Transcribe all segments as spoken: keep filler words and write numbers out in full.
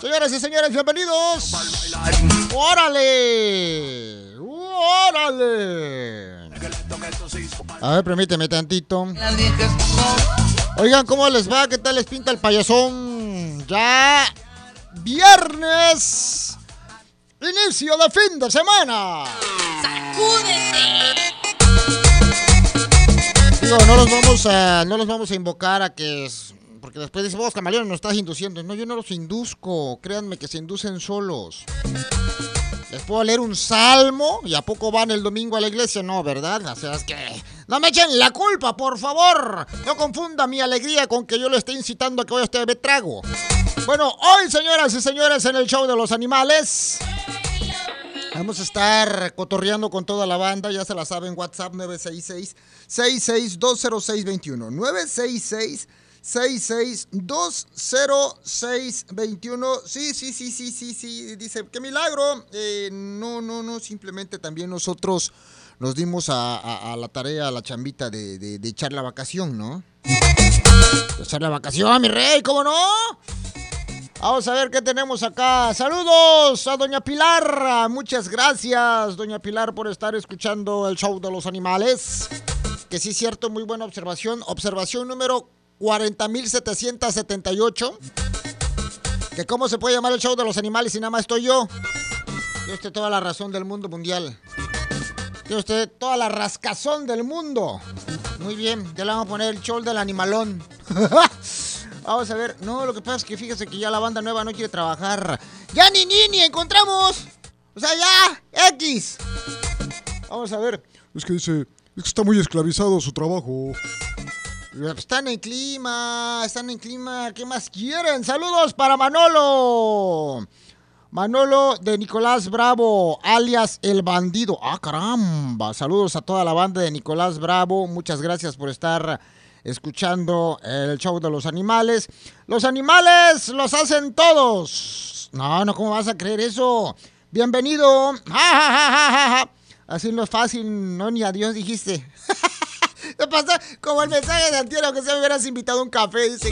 Señoras y señores, bienvenidos. ¡Órale! ¡Órale! A ver, permíteme tantito. Oigan, ¿cómo les va? ¿Qué tal les pinta el payasón? Ya viernes, inicio de fin de semana. ¡Sacúdete! Digo, no los vamos a, no los vamos a invocar a que... Porque después dice, vos, camaleón, nos estás induciendo. No, yo no los induzco. Créanme que se inducen solos. ¿Les puedo leer un salmo? ¿Y a poco van el domingo a la iglesia? No, ¿verdad? O sea, es que... ¡No me echen la culpa, por favor! No confunda mi alegría con que yo le esté incitando a que vaya a este trago. Bueno, hoy, señoras y señores, en el show de los animales... Vamos a estar cotorreando con toda la banda, ya se la saben, WhatsApp nueve seis seis, seis seis dos cero seis dos uno, nueve seis seis, seis seis dos cero seis dos uno. Sí, sí, sí, sí, sí, sí, dice, ¡qué milagro! Eh, no, no, no, simplemente también nosotros nos dimos a, a, a la tarea, a la chambita de, de, de echar la vacación, ¿no? De echar la vacación, mi rey, ¿cómo no? Vamos a ver qué tenemos acá. Saludos a doña Pilar. Muchas gracias, doña Pilar, por estar escuchando el show de los animales. Que sí es cierto, muy buena observación. Observación número cuarenta mil setecientos setenta y ocho. Que cómo se puede llamar el show de los animales si nada más estoy yo. Tiene usted toda la razón del mundo mundial. Tiene usted toda la rascazón del mundo. Muy bien, ya le vamos a poner el show del animalón. Vamos a ver, no, lo que pasa es que fíjese que ya la banda nueva no quiere trabajar. ¡Ya ni ni ni encontramos! O sea, ya, X. Vamos a ver. Es que dice, es que está muy esclavizado su trabajo. Están en clima, están en clima, ¿qué más quieren? Saludos para Manolo. Manolo de Nicolás Bravo, alias El Bandido. ¡Ah, caramba! Saludos a toda la banda de Nicolás Bravo. Muchas gracias por estar escuchando el show de los animales. Los animales los hacen todos. No, no, ¿cómo vas a creer eso? Bienvenido. Ja, ja, ja, ja, ja. Así no es fácil, no, ni adiós dijiste. ¿Qué pasa? Como el mensaje de antier, que se me hubieras invitado a un café. Dice,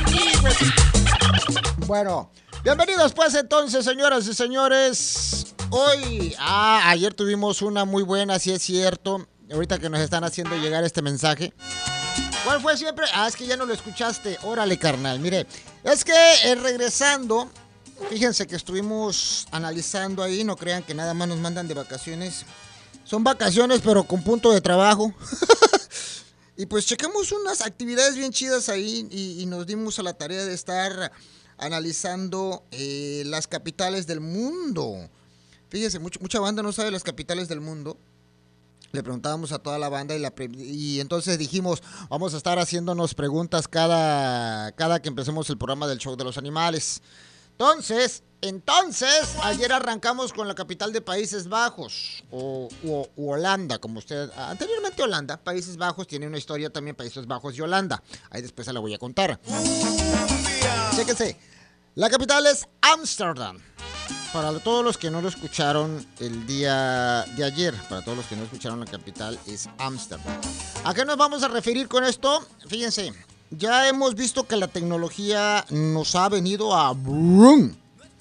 bueno, bienvenidos pues entonces, señoras y señores. Hoy, ah, ayer tuvimos una muy buena, sí es cierto. Ahorita que nos están haciendo llegar este mensaje. ¿Cuál fue siempre? Ah, es que ya no lo escuchaste. Órale, carnal. Mire, es que eh, regresando, fíjense que estuvimos analizando ahí. No crean que nada más nos mandan de vacaciones. Son vacaciones, pero con punto de trabajo. Y pues checamos unas actividades bien chidas ahí y, y nos dimos a la tarea de estar analizando eh, las capitales del mundo. Fíjense, mucho, mucha banda no sabe las capitales del mundo. Le preguntábamos a toda la banda y, la pre- y entonces dijimos, vamos a estar haciéndonos preguntas cada, cada que empecemos el programa del show de los animales. Entonces, entonces, ayer arrancamos con la capital de Países Bajos, o, o, o Holanda, como usted, anteriormente Holanda, Países Bajos, tiene una historia también, Países Bajos y Holanda. Ahí después se la voy a contar. Chéquense, la capital es Ámsterdam. Para todos los que no lo escucharon el día de ayer, para todos los que no escucharon, la capital es Ámsterdam. ¿A qué nos vamos a referir con esto? Fíjense, ya hemos visto que la tecnología nos ha venido a brum,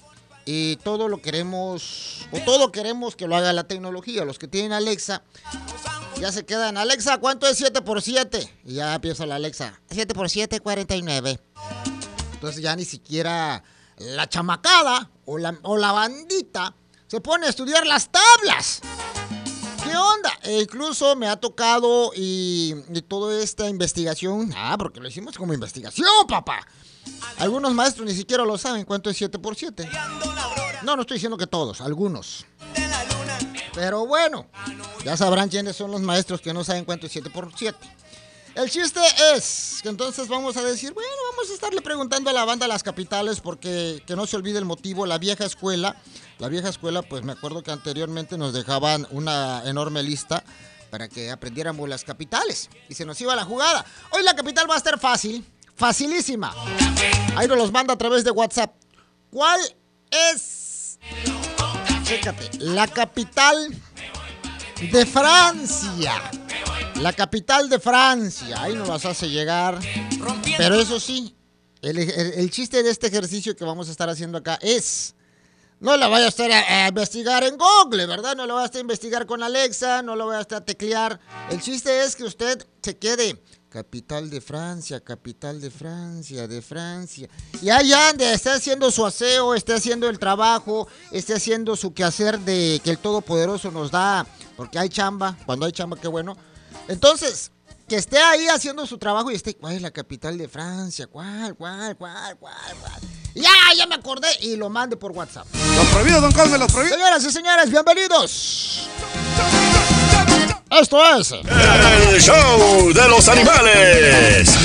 y todo lo queremos, o todo queremos que lo haga la tecnología. Los que tienen Alexa ya se quedan, Alexa, ¿cuánto es siete por siete? Y ya empieza la Alexa, siete por siete, cuarenta y nueve. Entonces ya ni siquiera la chamacada o la, o la bandita se pone a estudiar las tablas. ¿Qué onda? E incluso me ha tocado y, y toda esta investigación, ah, porque lo hicimos como investigación, papá. Algunos maestros ni siquiera lo saben cuánto es siete por siete. No, no estoy diciendo que todos, algunos. Pero bueno, ya sabrán quiénes son los maestros que no saben cuánto es siete por siete. El chiste es que entonces vamos a decir, bueno, vamos a estarle preguntando a la banda las capitales, porque que no se olvide el motivo, la vieja escuela. La vieja escuela, pues me acuerdo que anteriormente nos dejaban una enorme lista para que aprendiéramos las capitales y se nos iba la jugada. Hoy la capital va a estar fácil, facilísima. Ahí nos los manda a través de WhatsApp. ¿Cuál es? Chécate, la capital de Francia. La capital de Francia, ahí nos las hace llegar. Pero eso sí, el, el, el chiste de este ejercicio que vamos a estar haciendo acá es No lo vaya a estar a, a investigar en Google, ¿verdad? No lo vaya a estar a investigar con Alexa, no lo vaya a estar a teclear. El chiste es que usted se quede... Capital de Francia, capital de Francia, de Francia. Y ahí ande, esté haciendo su aseo, esté haciendo el trabajo, esté haciendo su quehacer de que el Todopoderoso nos da, porque hay chamba, cuando hay chamba, qué bueno. Entonces, que esté ahí haciendo su trabajo y esté, ¿cuál es la capital de Francia? ¿Cuál, cuál, cuál, cuál, cuál? Ya, ya me acordé y lo mande por WhatsApp. Los prohibidos, don Cosme, los prohibidos. Señoras y señores, bienvenidos. Esto es El show de los animales.